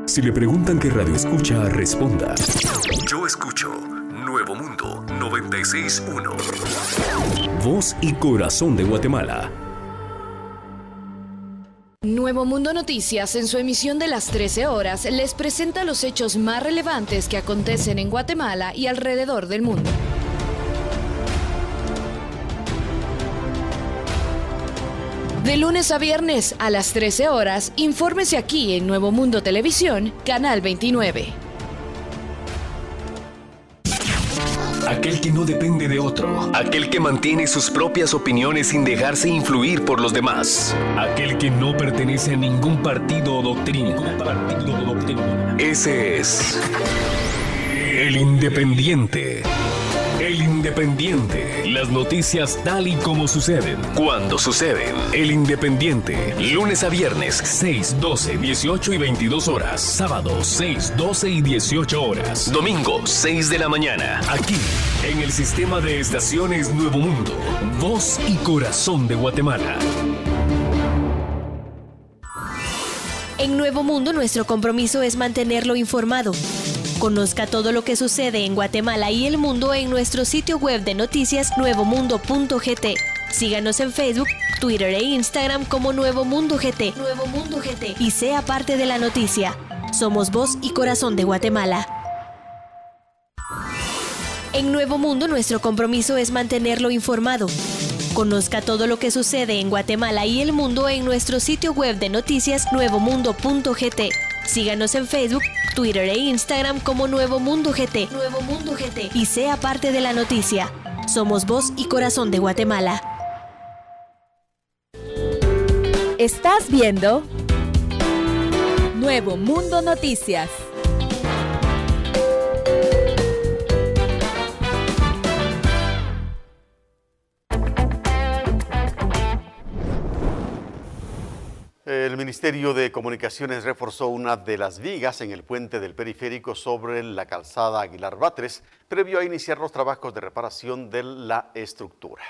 Si le preguntan qué radio escucha, responda: yo escucho Nuevo Mundo 96.1. Voz y corazón de Guatemala. Nuevo Mundo Noticias, en su emisión de las 13 horas, les presenta los hechos más relevantes que acontecen en Guatemala y alrededor del mundo. De lunes a viernes a las 13 horas, infórmese aquí en Nuevo Mundo Televisión, Canal 29. Aquel que no depende de otro. Aquel que mantiene sus propias opiniones sin dejarse influir por los demás. Aquel que no pertenece a ningún partido o doctrina. Ese es el Independiente. El Independiente. Las noticias tal y como suceden, cuando suceden. El Independiente. Lunes a viernes, 6, 12, 18 y 22 horas. Sábado, 6, 12 y 18 horas. Domingo, 6 de la mañana. Aquí, en el sistema de estaciones Nuevo Mundo. Voz y corazón de Guatemala. En Nuevo Mundo, nuestro compromiso es mantenerlo informado. Conozca todo lo que sucede en Guatemala y el mundo en nuestro sitio web de noticias nuevomundo.gt. Síganos en Facebook, Twitter e Instagram como Nuevo Mundo GT. Nuevo Mundo GT. Y sea parte de la noticia. Somos voz y corazón de Guatemala. En Nuevo Mundo, nuestro compromiso es mantenerlo informado. Conozca todo lo que sucede en Guatemala y el mundo en nuestro sitio web de noticias nuevomundo.gt. Síganos en Facebook, Twitter e Instagram como Nuevo Mundo GT. Nuevo Mundo GT. Y sea parte de la noticia. Somos voz y corazón de Guatemala. Estás viendo Nuevo Mundo Noticias. El Ministerio de Comunicaciones reforzó una de las vigas en el puente del periférico sobre la calzada Aguilar Batres, previo a iniciar los trabajos de reparación de la estructura.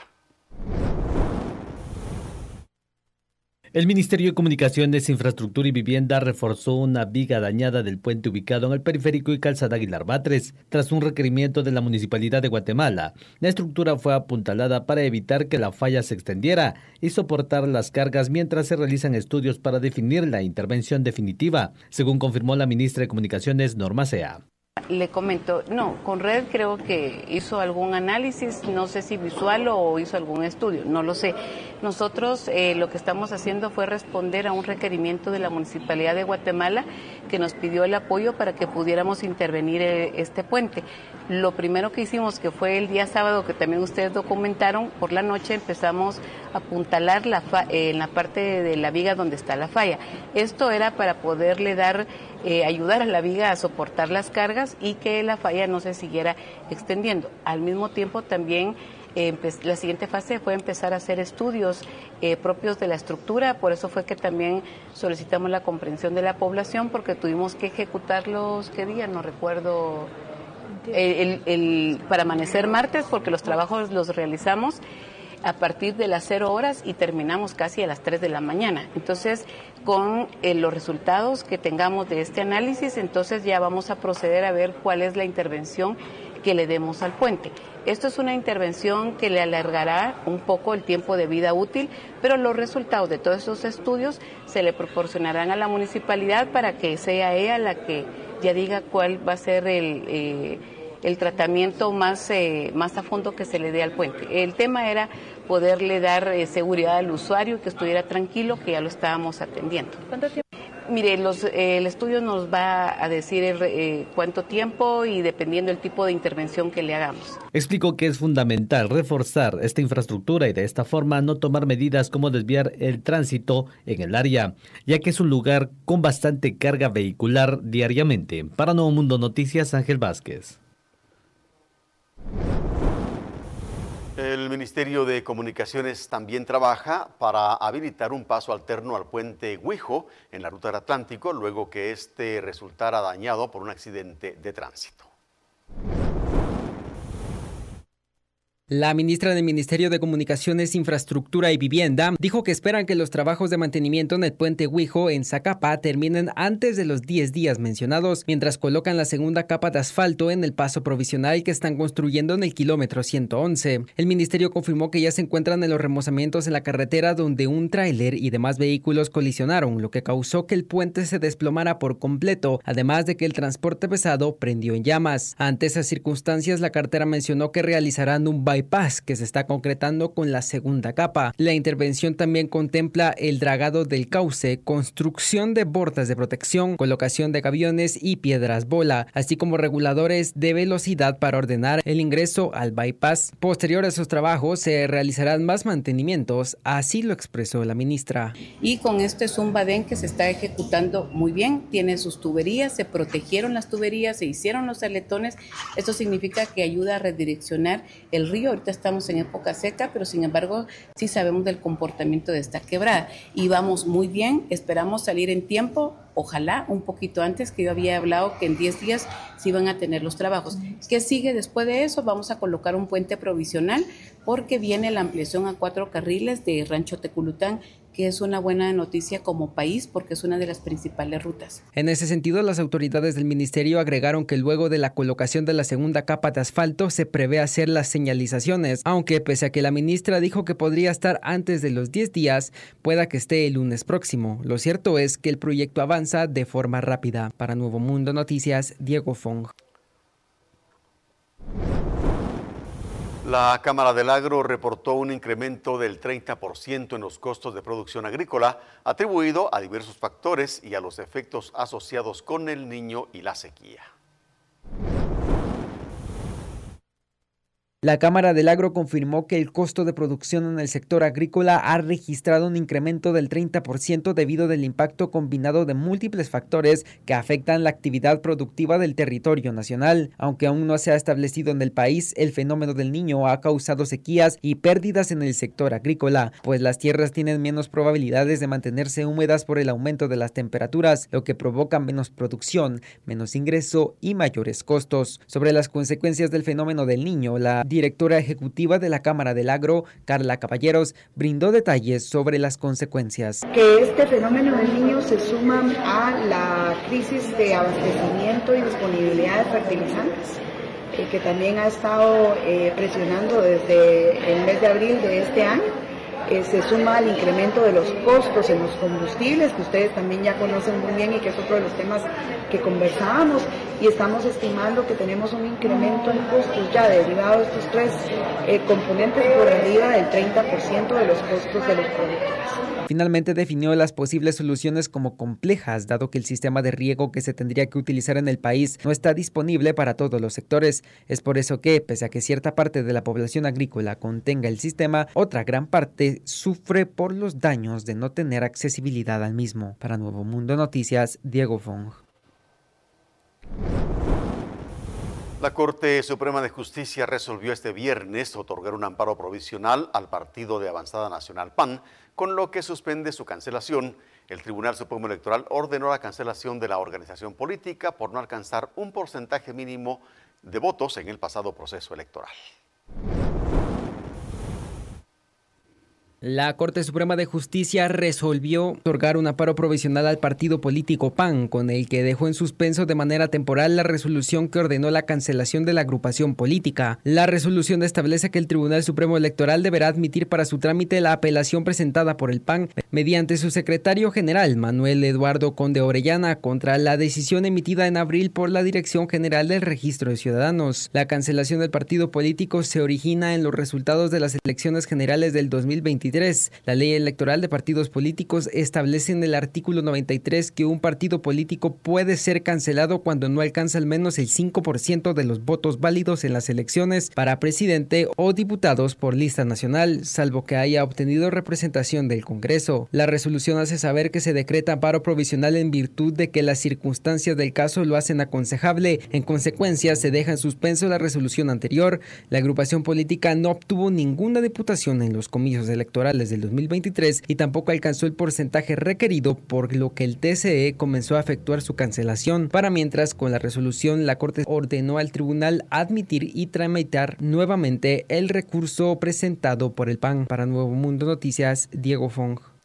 El Ministerio de Comunicaciones, Infraestructura y Vivienda reforzó una viga dañada del puente ubicado en el periférico y calzada Aguilar Batres. Tras un requerimiento de la Municipalidad de Guatemala, la estructura fue apuntalada para evitar que la falla se extendiera y soportar las cargas mientras se realizan estudios para definir la intervención definitiva, según confirmó la ministra de Comunicaciones, Norma Sea. Le comento, no, Conred creo que hizo algún análisis, no sé si visual o hizo algún estudio, no lo sé. Nosotros lo que estamos haciendo fue responder a un requerimiento de la Municipalidad de Guatemala que nos pidió el apoyo para que pudiéramos intervenir este puente. Lo primero que hicimos, que fue el día sábado, que también ustedes documentaron, por la noche empezamos a apuntalar en la parte de la viga donde está la falla. Esto era para poderle ayudar a la viga a soportar las cargas y que la falla no se siguiera extendiendo. Al mismo tiempo también la siguiente fase fue empezar a hacer estudios propios de la estructura, por eso fue que también solicitamos la comprensión de la población, porque tuvimos que ejecutarlos, ¿qué día? No recuerdo, para amanecer martes, porque los trabajos los realizamos a partir de las 0 horas y terminamos casi a las 3 de la mañana. Entonces, con los resultados que tengamos de este análisis, entonces ya vamos a proceder a ver cuál es la intervención que le demos al puente. Esto es una intervención que le alargará un poco el tiempo de vida útil, pero los resultados de todos esos estudios se le proporcionarán a la municipalidad para que sea ella la que ya diga cuál va a ser el tratamiento más a fondo que se le dé al puente. El tema era poderle dar seguridad al usuario y que estuviera tranquilo, que ya lo estábamos atendiendo. ¿Cuánto tiempo? Mire, el estudio nos va a decir cuánto tiempo y dependiendo del tipo de intervención que le hagamos. Explicó que es fundamental reforzar esta infraestructura y de esta forma no tomar medidas como desviar el tránsito en el área, ya que es un lugar con bastante carga vehicular diariamente. Para Nuevo Mundo Noticias, Ángel Vázquez. El Ministerio de Comunicaciones también trabaja para habilitar un paso alterno al puente Huijo en la ruta del Atlántico, luego que este resultara dañado por un accidente de tránsito. La ministra del Ministerio de Comunicaciones, Infraestructura y Vivienda dijo que esperan que los trabajos de mantenimiento en el puente Huijo en Zacapa terminen antes de los 10 días mencionados, mientras colocan la segunda capa de asfalto en el paso provisional que están construyendo en el kilómetro 111. El ministerio confirmó que ya se encuentran en los remozamientos en la carretera donde un tráiler y demás vehículos colisionaron, lo que causó que el puente se desplomara por completo, además de que el transporte pesado prendió en llamas. Ante esas circunstancias, la cartera mencionó que realizarán un bypass que se está concretando con la segunda capa. La intervención también contempla el dragado del cauce, construcción de bordas de protección, colocación de gaviones y piedras bola, así como reguladores de velocidad para ordenar el ingreso al bypass. Posterior a esos trabajos se realizarán más mantenimientos, así lo expresó la ministra. Y con esto es un badén que se está ejecutando muy bien, tiene sus tuberías, se protegieron las tuberías, se hicieron los aletones. Esto significa que ayuda a redireccionar el río. Ahorita estamos en época seca, pero sin embargo sí sabemos del comportamiento de esta quebrada y vamos muy bien, esperamos salir en tiempo, ojalá un poquito antes, que yo había hablado que en 10 días se iban a tener los trabajos. ¿Qué sigue después de eso? Vamos a colocar un puente provisional porque viene la ampliación a 4 carriles de Rancho Teculután, que es una buena noticia como país porque es una de las principales rutas. En ese sentido, las autoridades del ministerio agregaron que luego de la colocación de la segunda capa de asfalto se prevé hacer las señalizaciones, aunque pese a que la ministra dijo que podría estar antes de los 10 días, pueda que esté el lunes próximo. Lo cierto es que el proyecto avanza de forma rápida. Para Nuevo Mundo Noticias, Diego Fong. La Cámara del Agro reportó un incremento del 30% en los costos de producción agrícola, atribuido a diversos factores y a los efectos asociados con el Niño y la sequía. La Cámara del Agro confirmó que el costo de producción en el sector agrícola ha registrado un incremento del 30% debido al impacto combinado de múltiples factores que afectan la actividad productiva del territorio nacional. Aunque aún no se ha establecido en el país, el fenómeno del Niño ha causado sequías y pérdidas en el sector agrícola, pues las tierras tienen menos probabilidades de mantenerse húmedas por el aumento de las temperaturas, lo que provoca menos producción, menos ingreso y mayores costos. Sobre las consecuencias del fenómeno del Niño, la directora ejecutiva de la Cámara del Agro, Carla Caballeros, brindó detalles sobre las consecuencias. Que este fenómeno del Niño se suma a la crisis de abastecimiento y disponibilidad de fertilizantes, que también ha estado presionando desde el mes de abril de este año. Se suma al incremento de los costos en los combustibles, que ustedes también ya conocen muy bien y que es otro de los temas que conversábamos, y estamos estimando que tenemos un incremento en costos ya derivado de estos 3 componentes por arriba del 30% de los costos de los productos. Finalmente definió las posibles soluciones como complejas, dado que el sistema de riego que se tendría que utilizar en el país no está disponible para todos los sectores. Es por eso que, pese a que cierta parte de la población agrícola contenga el sistema, otra gran parte sufre por los daños de no tener accesibilidad al mismo. Para Nuevo Mundo Noticias, Diego Fong. La Corte Suprema de Justicia resolvió este viernes otorgar un amparo provisional al Partido de Avanzada Nacional PAN, con lo que suspende su cancelación. El Tribunal Supremo Electoral ordenó la cancelación de la organización política por no alcanzar un porcentaje mínimo de votos en el pasado proceso electoral. La Corte Suprema de Justicia resolvió otorgar un amparo provisional al partido político PAN, con el que dejó en suspenso de manera temporal la resolución que ordenó la cancelación de la agrupación política. La resolución establece que el Tribunal Supremo Electoral deberá admitir para su trámite la apelación presentada por el PAN mediante su secretario general, Manuel Eduardo Conde Orellana, contra la decisión emitida en abril por la Dirección General del Registro de Ciudadanos. La cancelación del partido político se origina en los resultados de las elecciones generales del 2023. La ley electoral de partidos políticos establece en el artículo 93 que un partido político puede ser cancelado cuando no alcanza al menos el 5% de los votos válidos en las elecciones para presidente o diputados por lista nacional, salvo que haya obtenido representación del Congreso. La resolución hace saber que se decreta amparo provisional en virtud de que las circunstancias del caso lo hacen aconsejable. En consecuencia, se deja en suspenso la resolución anterior. La agrupación política no obtuvo ninguna diputación en los comicios electorales. electorales del 2023 y tampoco alcanzó el porcentaje requerido, por lo que el TCE comenzó a efectuar su cancelación. Para mientras, con la resolución, la Corte ordenó al tribunal admitir y tramitar nuevamente el recurso presentado por el PAN. Para Nuevo Mundo Noticias, Diego Fong.